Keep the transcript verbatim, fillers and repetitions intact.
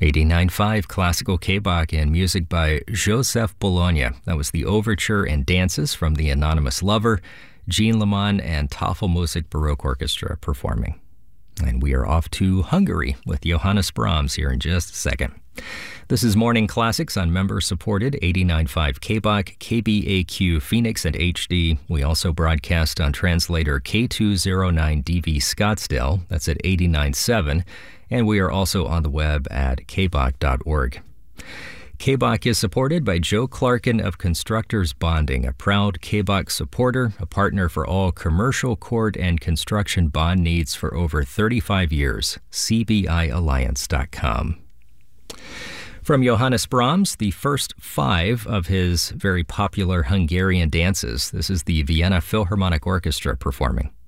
eighty-nine point five Classical K-Bach and music by Joseph Bologna. That was the overture and dances from the Anonymous Lover, Jean Lemon, and Tafelmusik Baroque Orchestra performing. And we are off to Hungary with Johannes Brahms here in just a second. This is Morning Classics on member-supported eighty-nine point five K-Bach, K B A Q Phoenix, and H D. We also broadcast on translator K two oh nine D V Scottsdale. That's at eighty-nine point seven. And we are also on the web at k bach dot org. K-Bach is supported by Joe Clarkin of Constructors Bonding, a proud K-Bach supporter, a partner for all commercial, court, and construction bond needs for over thirty-five years. C B I alliance dot com. From Johannes Brahms, the first five of his very popular Hungarian dances. This is the Vienna Philharmonic Orchestra performing.